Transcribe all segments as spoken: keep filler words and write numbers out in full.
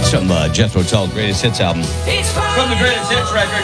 Some uh, Jethro Tull Greatest Hits album. From the Greatest Hits record.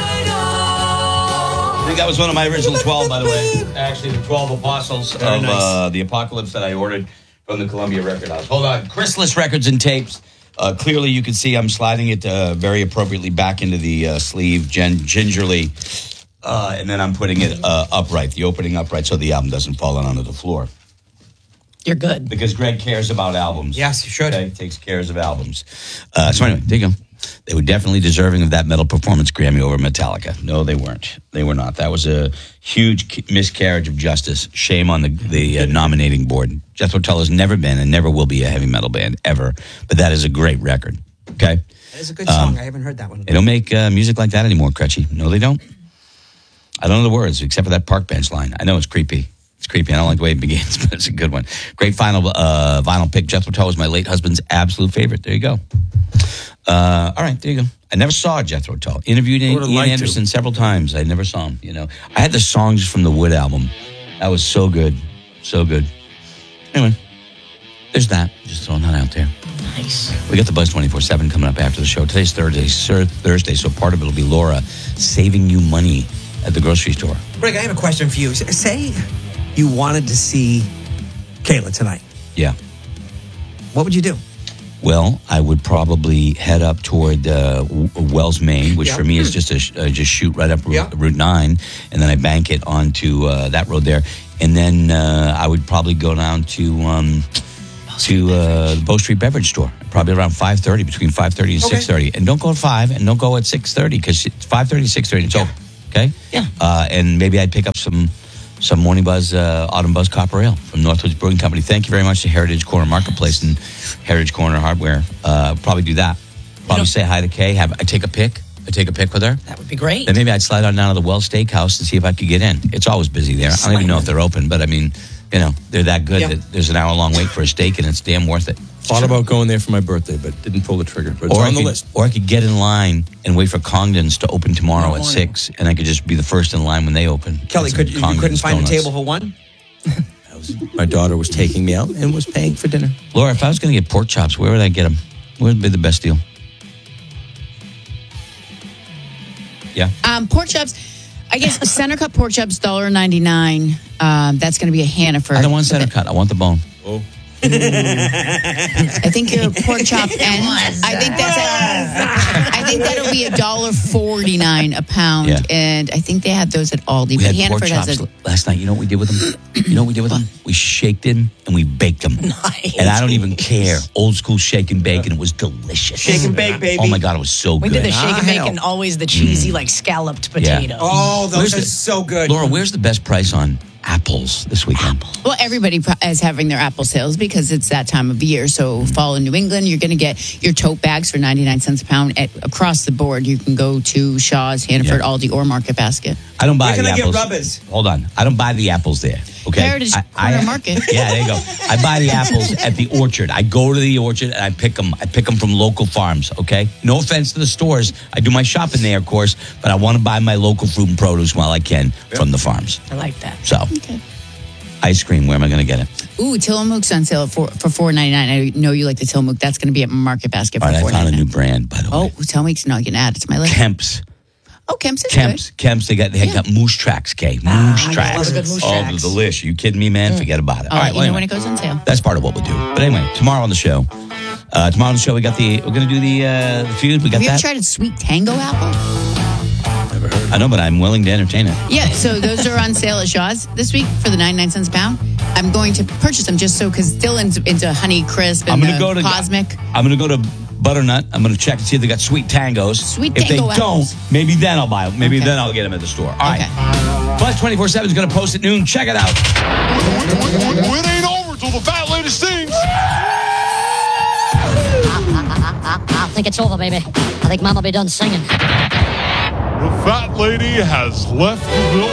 I think that was one of my original twelve, by the way. Actually, the twelve Apostles Very of nice. uh, the Apocalypse that I ordered from the Columbia Record House. Hold on. Chrysalis Records and Tapes. Uh, clearly, you can see I'm sliding it uh, very appropriately back into the uh, sleeve, gen- gingerly. Uh, and then I'm putting it uh, upright, the opening upright, so the album doesn't fall onto the floor. You're good. Because Greg cares about albums. Yes, you should. Okay, takes cares of albums. Uh, so anyway, there you go. They were definitely deserving of that Metal Performance Grammy over Metallica. No, they weren't. They were not. That was a huge miscarriage of justice. Shame on the, the uh, nominating board. Jethro Tull has never been and never will be a heavy metal band, ever. But that is a great record. Okay? That is a good song. Um, I haven't heard that one. They don't make uh, music like that anymore, Crutchy. No, they don't. I don't know the words except for that park bench line. I know it's creepy. It's creepy. I don't like the way it begins, but it's a good one. Great final uh, vinyl pick. Jethro Tull was my late husband's absolute favorite. There you go. Uh, all right, there you go. I never saw Jethro Tull. Interviewed Ian like Anderson to. several times. I never saw him. You know, I had the songs from the Wood album. That was so good, so good. Anyway, there's that. Just throwing that out there. Nice. We got the Buzz twenty-four seven coming up after the show. Today's Thursday, sir, Thursday, so part of it will be Laura saving you money at the grocery store. Greg, I have a question for you. S- Say you wanted to see Kayla tonight. Yeah. What would you do? Well, I would probably head up toward uh, W- Wells, Maine, which Yeah. for me is just a sh- uh, just shoot right up Route, Yeah. Route nine, and then I bank it onto uh, that road there, and then uh, I would probably go down to um, to uh, the Bow Street Beverage Store, probably around five thirty, between five thirty and Okay. six thirty, and don't go at five, and don't go at six thirty because it's five thirty to six thirty. It's Yeah. over. Okay. Yeah. Uh, and maybe I'd pick up some. Some Morning Buzz, uh, Autumn Buzz Copper Ale from Northwoods Brewing Company. Thank you very much to Heritage Corner Marketplace and Heritage Corner Hardware. Uh, probably do that. Probably know- say hi to Kay. Have I take a pic? I take a pic with her. That would be great. Then maybe I'd slide on down to the Wells Steakhouse and see if I could get in. It's always busy there. I don't even know if they're open, but I mean, you know, they're that good Yeah. that there's an hour long wait for a steak and it's damn worth it. Thought about going there for my birthday, but didn't pull the trigger. But it's Or I, on the could, list. or I could get in line and wait for Congdon's to open tomorrow Oh, at yeah. six, and I could just be the first in line when they open. Kelly, Get some could you, you couldn't Congdon's find donuts. a table for one? I was, my daughter was taking me out and was paying for dinner. Laura, if I was going to get pork chops, where would I get them? Where would be the best deal? Yeah. Um, pork chops, I guess center cut pork chops, one dollar ninety-nine. Um, that's going to be a Hannaford. I don't want center cut. I want the bone. Oh, I think your pork chop and I think that's a, I think that'll be a dollar forty nine a pound, Yeah. and I think they had those at Aldi. We but had pork Hannaford chops has a last night. You know what we did with them? You know what we did with them? We shaked them and we baked them. Nice. And I don't even care. Old school shake and bake, and it was delicious. Shake and bake, baby. Oh my God, it was so We good. did the shake and Ah, bake hell. and always the cheesy, like scalloped potato. Oh, those Where's are the- so good. Laura, where's the best price on apples this weekend? Well, everybody pro- is having their apple sales because it's that time of year. So, fall in New England, you're going to get your tote bags for ninety-nine cents a pound. At, across the board, you can go to Shaw's, Hannaford, Yeah. Aldi, or Market Basket. I don't buy Where can the I get apples. rubbers? Hold on. I don't buy the apples there. Okay. Heritage I, Corner I- Market. Yeah, there you go. I buy the apples at the orchard. I go to the orchard and I pick them. I pick them from local farms. Okay. No offense to the stores. I do my shopping there, of course, but I want to buy my local fruit and produce while I can from the farms. I like that. So, Okay. ice cream. Where am I going to get it? Ooh, Tillamook's on sale for for four ninety-nine. I know you like the Tillamook. That's going to be at Market Basket for All right, I four found a new ninety-nine. brand, by the Oh, way. Tillamook's no, you can add it to my list. Kemp's. Oh, Kemp's is Kemp's. Kemp's. They got they Yeah. got moose tracks, Kay. Moose I tracks. love a good moose oh, tracks. the delish. You kidding me, man? Forget about it. good. I'll All let right, you well, know when anyway. it goes on sale. That's part of what we'll do. But anyway, tomorrow on the show, uh, tomorrow on the show, we got the, we're going to do the, uh, the feud. We got Have you ever that. tried a sweet tango apple? never heard. I know, but I'm willing to entertain it. Yeah, so those are on sale at Shaw's this week for the ninety-nine cents a pound. I'm going to purchase them just so, because Dylan's into Honey Crisp I'm and going to the go to Cosmic. I'm going to go to Butternut. I'm going to check to see if they got sweet tangos. Sweet if tango they apples. don't, maybe then I'll buy them. Maybe Okay. then I'll get them at the store. All right. Okay. Buzz twenty-four seven is going to post at noon. Check it out. It ain't over till the fat lady sings. I think it's over, baby. I think Mama be done singing. The fat lady has left the building.